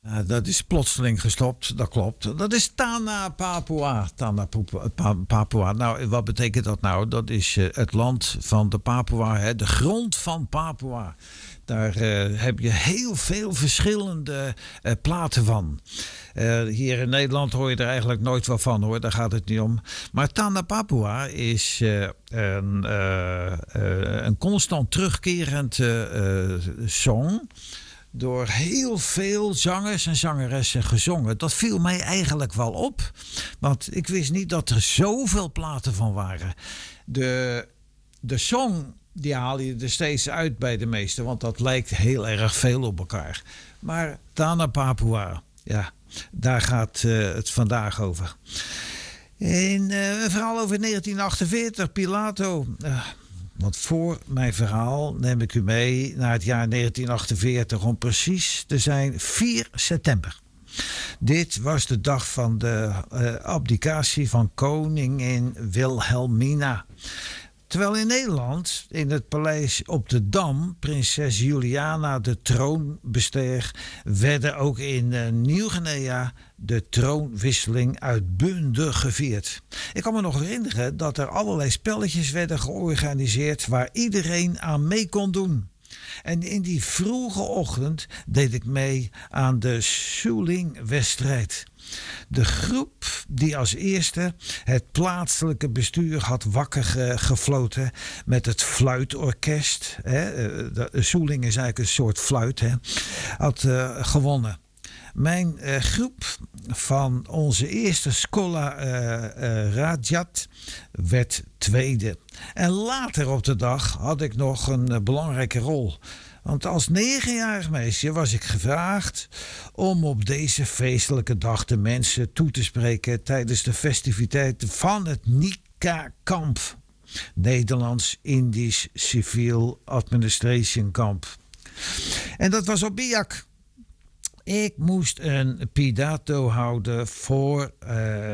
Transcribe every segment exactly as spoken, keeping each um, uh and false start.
Uh, dat is plotseling gestopt, dat klopt. Dat is Tana Papua. Tana Papua. Pa- Papua. Nou, wat betekent dat nou? Dat is uh, het land van de Papua, hè? De grond van Papua. Daar uh, heb je heel veel verschillende uh, platen van. Uh, hier in Nederland hoor je er eigenlijk nooit wat van, hoor. Daar gaat het niet om. Maar Tana Papua is uh, een, uh, uh, een constant terugkerend uh, uh, song, door heel veel zangers en zangeressen gezongen. Dat viel mij eigenlijk wel op. Want ik wist niet dat er zoveel platen van waren. De, de song, die haal je er steeds uit bij de meesten. Want dat lijkt heel erg veel op elkaar. Maar Tana Papua, ja, daar gaat uh, het vandaag over. In, uh, een verhaal over negentien achtenveertig, Pilato. Uh, Want voor mijn verhaal neem ik u mee naar het jaar negentien achtenveertig, om precies te zijn vier september. Dit was de dag van de uh, abdicatie van koningin Wilhelmina. Terwijl in Nederland, in het paleis op de Dam, prinses Juliana de troon besteeg, werden ook in uh, Nieuw-Guinea de troonwisseling uitbundig gevierd. Ik kan me nog herinneren dat er allerlei spelletjes werden georganiseerd waar iedereen aan mee kon doen. En in die vroege ochtend deed ik mee aan de Suling-wedstrijd. De groep die als eerste het plaatselijke bestuur had wakker ge- gefloten met het fluitorkest, hè, de Suling is eigenlijk een soort fluit, hè, had uh, gewonnen. Mijn uh, groep van onze eerste Schola uh, uh, Rajat werd tweede. En later op de dag had ik nog een uh, belangrijke rol. Want als negenjarig meisje was ik gevraagd om op deze feestelijke dag de mensen toe te spreken tijdens de festiviteiten van het Nika-kamp. Nederlands-Indisch Civiel Administration Kamp. En dat was op Biak. Ik moest een pidato houden voor uh,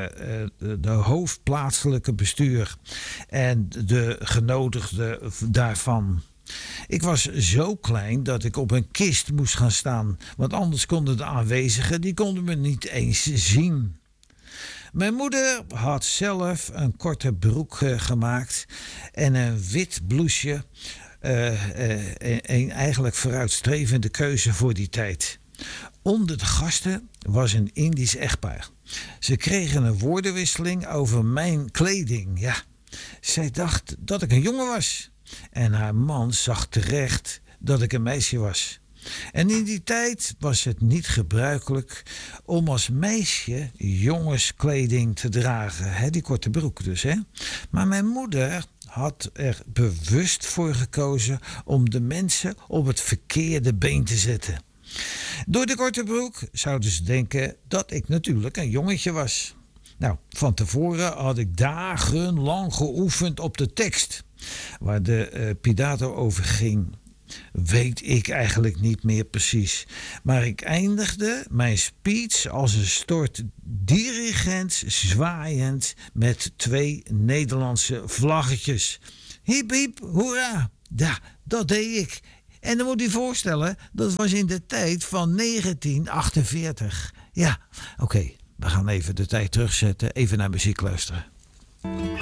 de hoofdplaatselijke bestuur en de genodigden daarvan. Ik was zo klein dat ik op een kist moest gaan staan, want anders konden de aanwezigen, die konden me niet eens zien. Mijn moeder had zelf een korte broek uh, gemaakt en een wit blouseje, uh, uh, een eigenlijk vooruitstrevende keuze voor die tijd. Onder de gasten was een Indisch echtpaar. Ze kregen een woordenwisseling over mijn kleding. Ja, zij dacht dat ik een jongen was. En haar man zag terecht dat ik een meisje was. En in die tijd was het niet gebruikelijk om als meisje jongenskleding te dragen. Hè, die korte broek dus. Hè. Maar mijn moeder had er bewust voor gekozen om de mensen op het verkeerde been te zetten. Door de korte broek zouden ze denken dat ik natuurlijk een jongetje was. Nou, van tevoren had ik dagenlang geoefend op de tekst. Waar de uh, pidato over ging, weet ik eigenlijk niet meer precies. Maar ik eindigde mijn speech als een soort dirigent zwaaiend met twee Nederlandse vlaggetjes. Hiep, hiep, hoera! Ja, dat deed ik. En dan moet je voorstellen, dat was in de tijd van negentien achtenveertig. Ja, oké, okay, we gaan even de tijd terugzetten, even naar muziek luisteren.